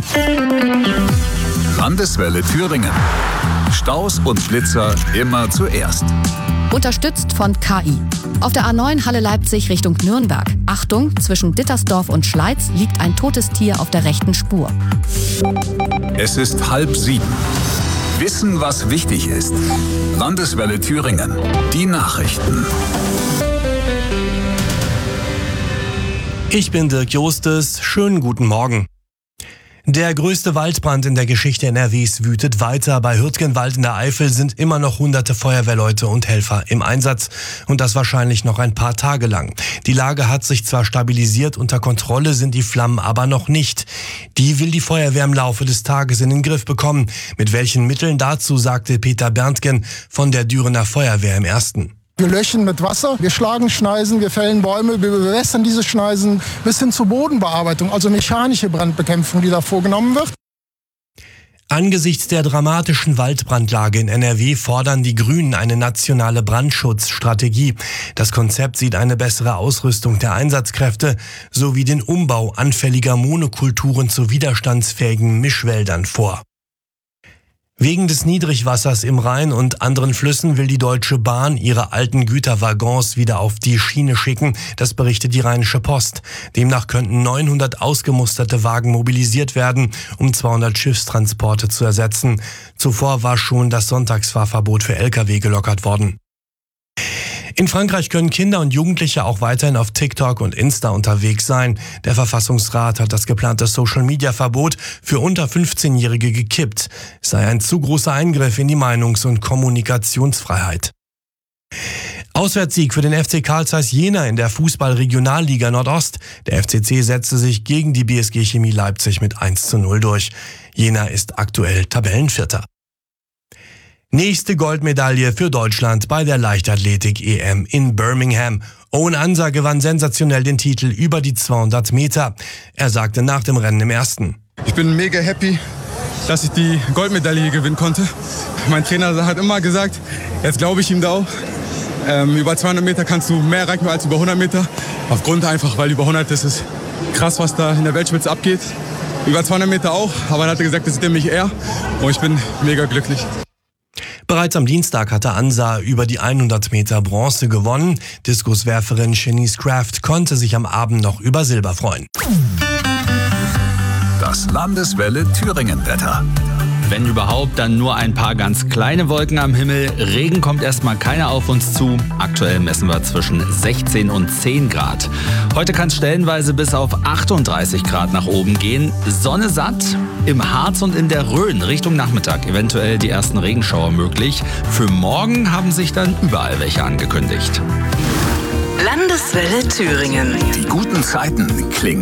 Landeswelle Thüringen. Staus und Blitzer immer zuerst. Unterstützt von KI. Auf der A9 Halle-Leipzig Richtung Nürnberg. Achtung, zwischen Dittersdorf und Schleiz liegt ein totes Tier auf der rechten Spur. Es ist 6:30. Wissen, was wichtig ist. Landeswelle Thüringen. Die Nachrichten. Ich bin Dirk Jostes. Schönen guten Morgen. Der größte Waldbrand in der Geschichte NRWs wütet weiter. Bei Hürtgenwald in der Eifel sind immer noch hunderte Feuerwehrleute und Helfer im Einsatz. Und das wahrscheinlich noch ein paar Tage lang. Die Lage hat sich zwar stabilisiert, unter Kontrolle sind die Flammen aber noch nicht. Die will die Feuerwehr im Laufe des Tages in den Griff bekommen. Mit welchen Mitteln dazu, sagte Peter Berntgen von der Dürener Feuerwehr im Ersten. Wir löschen mit Wasser, wir schlagen Schneisen, wir fällen Bäume, wir bewässern diese Schneisen bis hin zur Bodenbearbeitung, also mechanische Brandbekämpfung, die da vorgenommen wird. Angesichts der dramatischen Waldbrandlage in NRW fordern die Grünen eine nationale Brandschutzstrategie. Das Konzept sieht eine bessere Ausrüstung der Einsatzkräfte sowie den Umbau anfälliger Monokulturen zu widerstandsfähigen Mischwäldern vor. Wegen des Niedrigwassers im Rhein und anderen Flüssen will die Deutsche Bahn ihre alten Güterwaggons wieder auf die Schiene schicken. Das berichtet die Rheinische Post. Demnach könnten 900 ausgemusterte Wagen mobilisiert werden, um 200 Schiffstransporte zu ersetzen. Zuvor war schon das Sonntagsfahrverbot für Lkw gelockert worden. In Frankreich können Kinder und Jugendliche auch weiterhin auf TikTok und Insta unterwegs sein. Der Verfassungsrat hat das geplante Social-Media-Verbot für unter 15-Jährige gekippt. Es sei ein zu großer Eingriff in die Meinungs- und Kommunikationsfreiheit. Auswärtssieg für den FC Carl Zeiss Jena in der Fußball-Regionalliga Nordost. Der FCC setzte sich gegen die BSG Chemie Leipzig mit 1:0 durch. Jena ist aktuell Tabellenvierter. Nächste Goldmedaille für Deutschland bei der Leichtathletik-EM in Birmingham. Owen Ansa gewann sensationell den Titel über die 200 Meter. Er sagte nach dem Rennen im Ersten: Ich bin mega happy, dass ich die Goldmedaille hier gewinnen konnte. Mein Trainer hat immer gesagt, jetzt glaube ich ihm da auch. Über 200 Meter kannst du mehr erreichen als über 100 Meter. Aufgrund einfach, weil über 100 ist es krass, was da in der Weltspitze abgeht. Über 200 Meter auch, aber dann hat er gesagt, das sieht er mich eher. Und ich bin mega glücklich. Bereits am Dienstag hatte Ansa über die 100 Meter Bronze gewonnen. Diskuswerferin Shanice Kraft konnte sich am Abend noch über Silber freuen. Das Landeswelle Thüringen-Wetter. Wenn überhaupt, dann nur ein paar ganz kleine Wolken am Himmel. Regen kommt erstmal keiner auf uns zu. Aktuell messen wir zwischen 16 und 10 Grad. Heute kann es stellenweise bis auf 38 Grad nach oben gehen. Sonne satt, im Harz und in der Rhön Richtung Nachmittag eventuell die ersten Regenschauer möglich. Für morgen haben sich dann überall welche angekündigt. Landeswelle Thüringen. Die guten Zeiten klingen